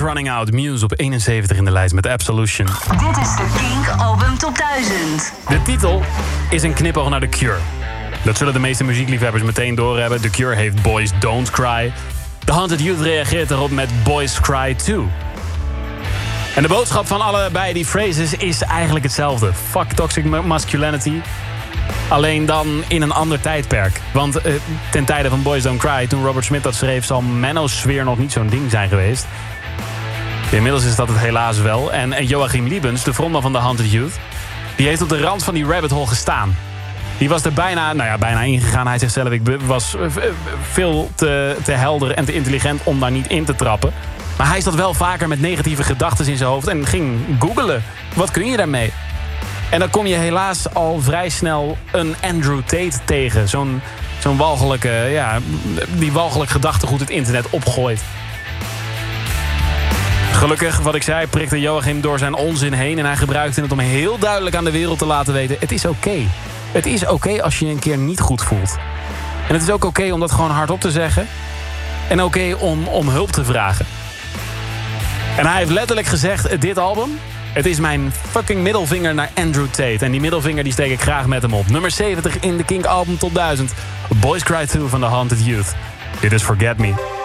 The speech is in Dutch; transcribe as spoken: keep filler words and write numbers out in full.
Running Out. Muse op eenenzeventig in de lijst met Absolution. Dit is de Kink Album Top duizend. De titel is een knipoog naar The Cure. Dat zullen de meeste muziekliefhebbers meteen doorhebben. The Cure heeft Boys Don't Cry. The Haunted Youth reageert erop met Boys Cry Too. En de boodschap van allebei die phrases is eigenlijk hetzelfde. Fuck toxic masculinity. Alleen dan in een ander tijdperk. Want uh, ten tijde van Boys Don't Cry, toen Robert Smith dat schreef, zal Manosphere nog niet zo'n ding zijn geweest. Inmiddels is dat het helaas wel. En, en Joachim Liebens, de frontman van The Haunted Youth, die heeft op de rand van die rabbit hole gestaan. Die was er bijna, nou ja, bijna ingegaan. Hij zegt zelf, ik was veel te, te helder en te intelligent om daar niet in te trappen. Maar hij zat wel vaker met negatieve gedachten in zijn hoofd en ging googelen. Wat kun je daarmee? En dan kom je helaas al vrij snel een Andrew Tate tegen. Zo'n zo'n walgelijke, ja, die walgelijk gedachtegoed het internet opgooit. Gelukkig, wat ik zei, prikte Joachim door zijn onzin heen. En hij gebruikte het om heel duidelijk aan de wereld te laten weten: het is oké. Okay. Het is oké okay als je je een keer niet goed voelt. En het is ook oké okay om dat gewoon hardop te zeggen. En oké okay om, om hulp te vragen. En hij heeft letterlijk gezegd, dit album, het is mijn fucking middelvinger naar Andrew Tate. En die middelvinger die steek ik graag met hem op. Nummer zeventig in de Kink Album Top duizend. Boys Cry Too van The Haunted Youth. Dit is Forget Me.